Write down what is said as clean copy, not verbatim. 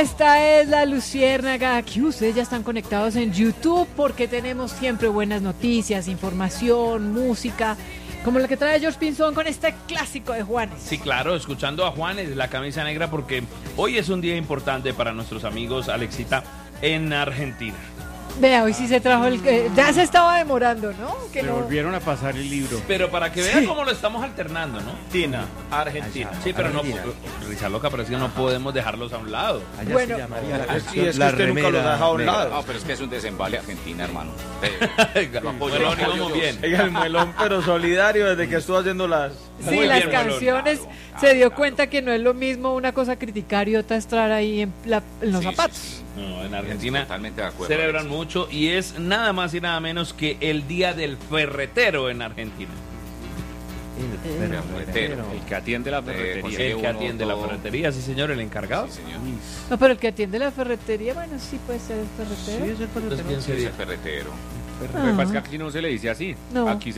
Esta es la Luciérnaga. Aquí ustedes ya están conectados en YouTube porque tenemos siempre buenas noticias, información, música, como la que trae George Pinzón con este clásico de Juanes. Sí, claro, escuchando a Juanes, la camisa negra, porque hoy es un día importante para nuestros amigos, Alexita, en Argentina. Vea, hoy sí se trajo el... ya se estaba demorando, ¿no? Que Le no... volvieron a pasar el libro. Pero para que vean cómo lo estamos alternando, ¿no? Argentina. Sí, pero Argentina. no, risa loca, pero es que no podemos dejarlos a un lado. Allá Bueno. se llamaría la Sí, canción es que La usted nunca lo Remera deja a un Negra. lado. No, pero es que es un desembale Argentina, hermano. Bueno, vamos bien. Oiga, el melón, pero solidario desde que estuvo haciendo las... Sí, Muy las bien, Melón. canciones, Claro, se dio claro. cuenta que no es lo mismo una cosa criticar y otra estar ahí en los Sí, zapatos. sí, sí. No, en Argentina Totalmente de acuerdo. celebran Alex. mucho y es nada más y nada menos que el Día del Ferretero en Argentina. El ferretero. El que atiende la ferretería. conseguir- El que atiende la todo. ferretería, sí señor, el encargado. Sí, señor. No, pero el que atiende la ferretería, bueno, sí puede ser el ferretero. Sí, es el Entonces, ferretero. ¿quién Sí, es sería? el ferretero. Lo que pasa es que aquí no se le dice así. No. Aquí se